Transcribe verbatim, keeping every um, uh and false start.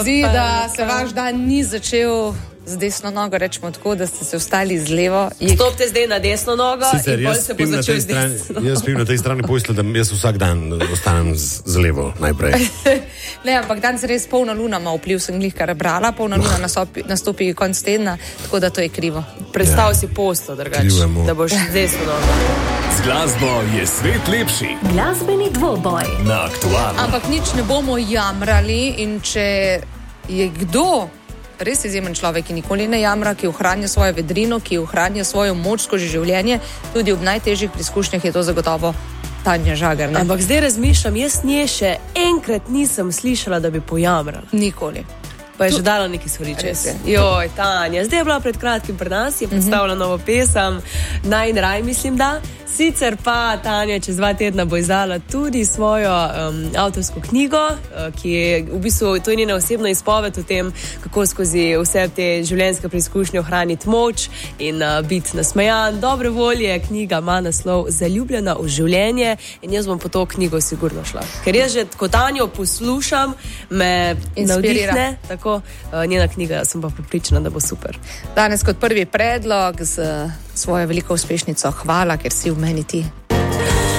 Zdi, da se vaš dan ni začel z desno nogo, rečemo tako, da ste se vstali z levo. Je... Stopite zdaj na desno nogo. Sicer, in bolj se bo začel z desno. Jaz spim na tej strani postelje, da jaz vsak dan ostanem z, z levo najprej. Ne, ampak danes res polna luna ima vpliv, sem glih kar brala, polna luna nastopi, nastopi konc tedna, tako da to je krivo. Predstav ja. si posto, drugače, da boš z desno nogo. Z glasbo je svet lepši. Glasbeni dvoboj na Aktualnem. Ampak nič ne bomo jamrali in če je kdo res izjemen človek, ki nikoli ne jamra, ki ohranja svojo vedrino, ki ohranja svojo moč skozi življenje, tudi ob najtežjih preizkušnjah, je to zagotovo Tanja Žagar. Ne? Ampak zdaj razmišljam, jaz nje še enkrat nisem slišala, da bi pojamrala. Nikoli. Pa je tu... že dala neki svoriče. Joj, Tanja, zdaj je bila pred kratkim pred nas, je predstavila mm-hmm. novo pesem, Naj in raj, mislim, da. Sicer pa Tanja čez dva tedna bo izdala tudi svojo um, avtorsko knjigo, uh, ki je v bistvu, to je njena osebna izpoved o tem, kako skozi vse te življenjske preizkušnje ohraniti moč in uh, biti nasmejan. Dobre volje, knjiga ima naslov Zaljubljena v življenje in jaz bom po to knjigo sigurno šla. Ker jaz že, ko Tanjo poslušam, me navdihne, tako uh, njena knjiga, sem pa prepričana, da bo super. Danes kot prvi predlog z svojo veliko uspešnico Hvala, ker si v meni ti.